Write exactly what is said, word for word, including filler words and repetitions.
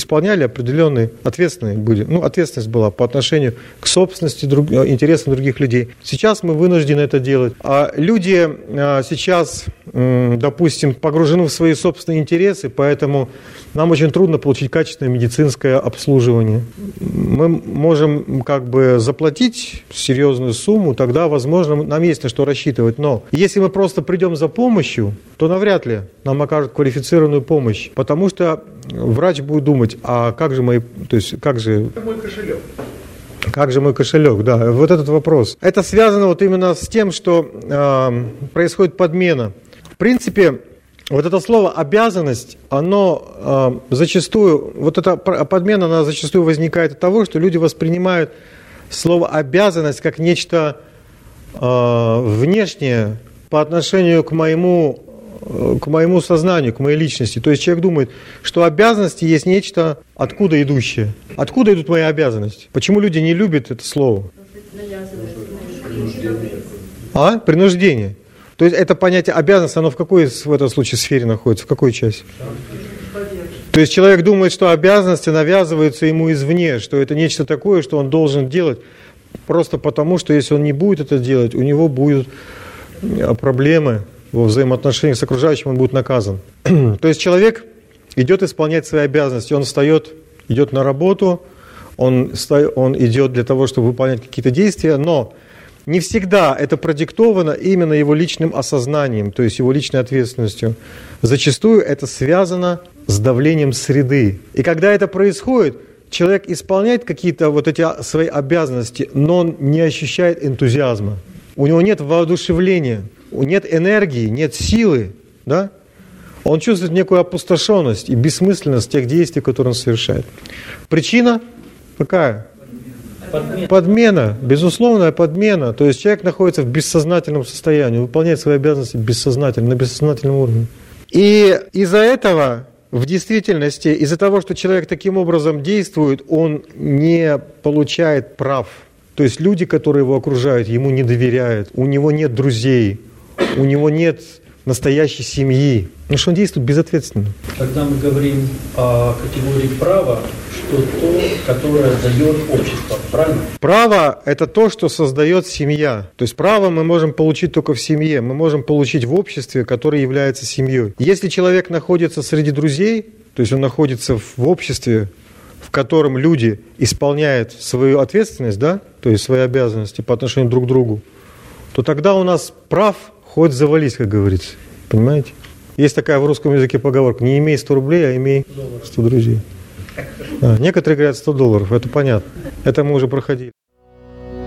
исполняли определенные ответственные были, ну, ответственность была по отношению к собственности, друг, интересам других людей. Сейчас мы вынуждены это делать. А люди а, сейчас, м, допустим, погружены в свои собственные интересы, поэтому нам очень трудно получить качественное медицинское обслуживание. Мы можем как бы заплатить серьезную сумму, тогда, возможно, нам есть на что рассчитывать. Но если мы просто придем за помощью, то навряд ли нам окажут квалифицированную помощь, потому что врач будет думать, а как же мои, то есть как же... Как мой кошелек. Как же мой кошелек, да, вот этот вопрос. Это связано вот именно с тем, что э, происходит подмена. В принципе, вот это слово «обязанность», оно э, зачастую, вот эта подмена, она зачастую возникает от того, что люди воспринимают слово «обязанность» как нечто э, внешнее по отношению к моему, к моему сознанию, к моей личности. То есть человек думает, что обязанности есть нечто откуда идущее. Откуда идут мои обязанности? Почему люди не любят это слово? А? Принуждение. То есть это понятие обязанность, оно в какой в этом случае сфере находится, в какой части? То есть человек думает, что обязанности навязываются ему извне, что это нечто такое, что он должен делать, просто потому, что если он не будет это делать, у него будут проблемы во взаимоотношениях с окружающим, он будет наказан. То есть человек идет исполнять свои обязанности, он встает, идет на работу, он, он идет для того, чтобы выполнять какие-то действия, но не всегда это продиктовано именно его личным осознанием, то есть его личной ответственностью. Зачастую это связано с давлением среды. И когда это происходит, человек исполняет какие-то вот эти свои обязанности, но он не ощущает энтузиазма. У него нет воодушевления, нет энергии, нет силы, да? Он чувствует некую опустошенность и бессмысленность тех действий, которые он совершает. Причина какая? Подмена. Подмена, безусловная подмена. То есть человек находится в бессознательном состоянии, выполняет свои обязанности бессознательно, на бессознательном уровне. И из-за этого, в действительности, из-за того, что человек таким образом действует, он не получает прав. То есть люди, которые его окружают, ему не доверяют, у него нет друзей, у него нет настоящей семьи. Потому что он действует безответственно. Когда мы говорим о категории права, что то, которое дает общество, правильно? Право – это то, что создает семья. То есть право мы можем получить только в семье, мы можем получить в обществе, которое является семьей. Если человек находится среди друзей, то есть он находится в обществе, в котором люди исполняют свою ответственность, да, то есть свои обязанности по отношению друг к другу, то тогда у нас прав хоть завались, как говорится. Понимаете? Есть такая в русском языке поговорка: не имей сто рублей, а имей сто друзей. А, некоторые говорят сто долларов, это понятно. Это мы уже проходили.